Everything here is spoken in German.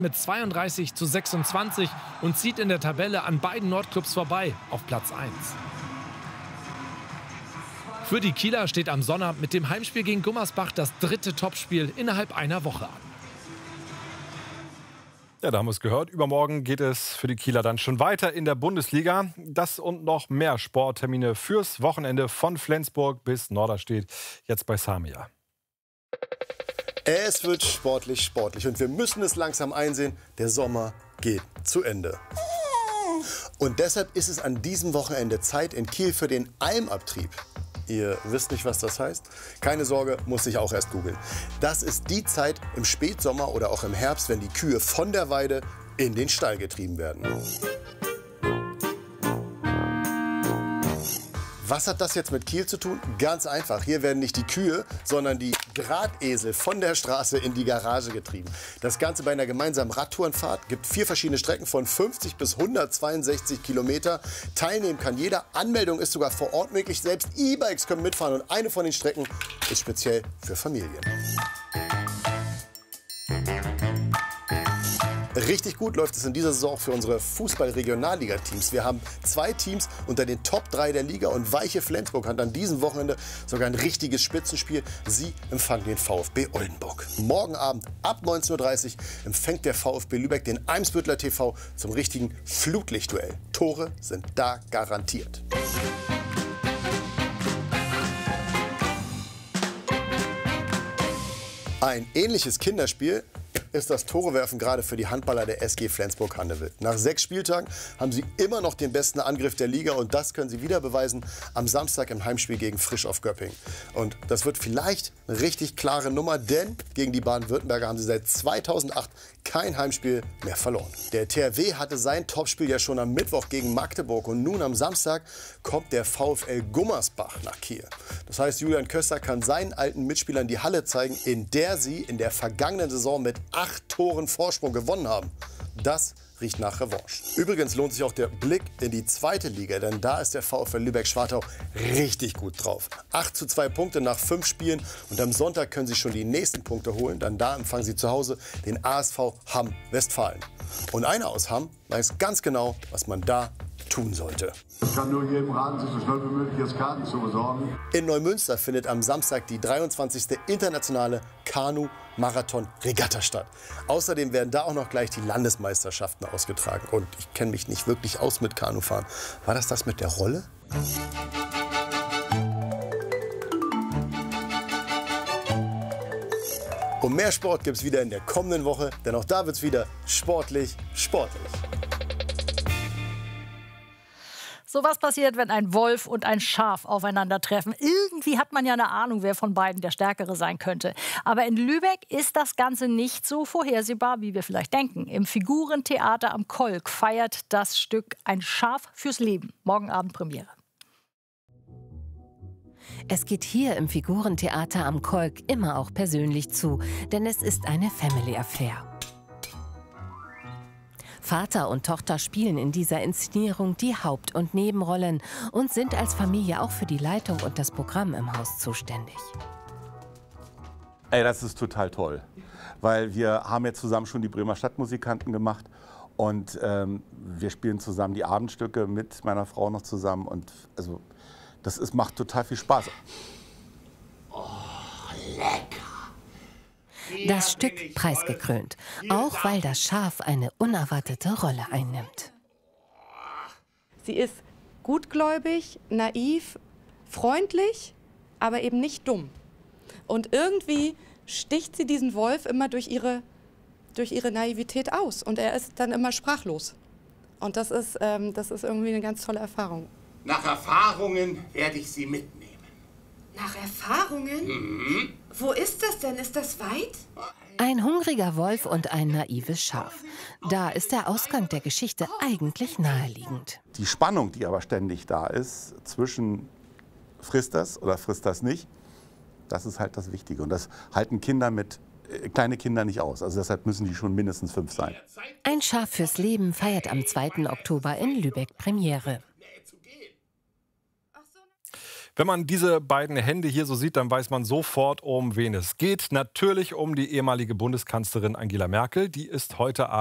mit 32:26 und zieht in der Tabelle an beiden Nordclubs vorbei auf Platz 1. Für die Kieler steht am Sonnabend mit dem Heimspiel gegen Gummersbach das dritte Topspiel innerhalb einer Woche an. Ja, da haben wir es gehört. Übermorgen geht es für die Kieler dann schon weiter in der Bundesliga. Das und noch mehr Sporttermine fürs Wochenende von Flensburg bis Norderstedt. Jetzt bei Samia. Es wird sportlich und wir müssen es langsam einsehen, der Sommer geht zu Ende. Und deshalb ist es an diesem Wochenende Zeit in Kiel für den Almabtrieb. Ihr wisst nicht, was das heißt? Keine Sorge, muss ich auch erst googeln. Das ist die Zeit im Spätsommer oder auch im Herbst, wenn die Kühe von der Weide in den Stall getrieben werden. Was hat das jetzt mit Kiel zu tun? Ganz einfach. Hier werden nicht die Kühe, sondern die Drahtesel von der Straße in die Garage getrieben. Das Ganze bei einer gemeinsamen Radtourenfahrt. Gibt 4 verschiedene Strecken von 50 bis 162 Kilometer. Teilnehmen kann jeder. Anmeldung ist sogar vor Ort möglich. Selbst E-Bikes können mitfahren. Und eine von den Strecken ist speziell für Familien. Richtig gut läuft es in dieser Saison auch für unsere Fußball-Regionalliga-Teams. Wir haben 2 Teams unter den Top 3 der Liga und Weiche Flensburg hat an diesem Wochenende sogar ein richtiges Spitzenspiel. Sie empfangen den VfB Oldenburg. Morgen Abend ab 19:30 Uhr empfängt der VfB Lübeck den Eimsbüttler TV zum richtigen Flutlichtduell. Tore sind da garantiert. Ein ähnliches Kinderspiel ist das Torewerfen gerade für die Handballer der SG Flensburg-Handewitt. Nach 6 Spieltagen haben sie immer noch den besten Angriff der Liga und das können sie wieder beweisen am Samstag im Heimspiel gegen Frisch auf Göppingen. Und das wird vielleicht eine richtig klare Nummer, denn gegen die Baden-Württemberger haben sie seit 2008 kein Heimspiel mehr verloren. Der THW hatte sein Topspiel ja schon am Mittwoch gegen Magdeburg und nun am Samstag kommt der VfL Gummersbach nach Kiel. Das heißt, Julian Köster kann seinen alten Mitspielern die Halle zeigen, in der sie in der vergangenen Saison mit 8 Toren Vorsprung gewonnen haben. Das riecht nach Revanche. Übrigens lohnt sich auch der Blick in die zweite Liga, denn da ist der VfL Lübeck-Schwartau richtig gut drauf. 8:2 Punkte nach 5 Spielen und am Sonntag können sie schon die nächsten Punkte holen. Dann da empfangen sie zu Hause den ASV Hamm Westfalen. Und einer aus Hamm weiß ganz genau, was man da tun sollte. Ich kann nur jedem raten, sich so schnell wie möglich jetzt Karten zu besorgen. In Neumünster findet am Samstag die 23. internationale Kanu-Marathon-Regatta statt. Außerdem werden da auch noch gleich die Landesmeisterschaften ausgetragen. Und ich kenne mich nicht wirklich aus mit Kanufahren. War das mit der Rolle? Und mehr Sport gibt es wieder in der kommenden Woche, denn auch da wird es wieder sportlich. So was passiert, wenn ein Wolf und ein Schaf aufeinandertreffen. Irgendwie hat man ja eine Ahnung, wer von beiden der Stärkere sein könnte. Aber in Lübeck ist das Ganze nicht so vorhersehbar, wie wir vielleicht denken. Im Figurentheater am Kolk feiert das Stück Ein Schaf fürs Leben. Morgen Abend Premiere. Es geht hier im Figurentheater am Kolk immer auch persönlich zu, denn es ist eine Family Affair. Vater und Tochter spielen in dieser Inszenierung die Haupt- und Nebenrollen und sind als Familie auch für die Leitung und das Programm im Haus zuständig. Ey, das ist total toll, weil wir haben jetzt zusammen schon die Bremer Stadtmusikanten gemacht und wir spielen zusammen die Abendstücke mit meiner Frau noch zusammen und also macht total viel Spaß. Oh, lecker. Das Stück preisgekrönt, auch weil das Schaf eine unerwartete Rolle einnimmt. Sie ist gutgläubig, naiv, freundlich, aber eben nicht dumm. Und irgendwie sticht sie diesen Wolf immer durch ihre Naivität aus. Und er ist dann immer sprachlos. Und das ist irgendwie eine ganz tolle Erfahrung. Nach Erfahrungen werde ich Sie mitnehmen. Nach Erfahrungen? Mhm. Wo ist das denn? Ist das weit? Ein hungriger Wolf und ein naives Schaf. Da ist der Ausgang der Geschichte eigentlich naheliegend. Die Spannung, die aber ständig da ist, zwischen frisst das oder frisst das nicht, das ist halt das Wichtige. Und das halten kleine Kinder nicht aus. Also deshalb müssen die schon mindestens 5 sein. Ein Schaf fürs Leben feiert am 2. Oktober in Lübeck Premiere. Wenn man diese beiden Hände hier so sieht, dann weiß man sofort, um wen es geht. Natürlich um die ehemalige Bundeskanzlerin Angela Merkel. Die ist heute Abend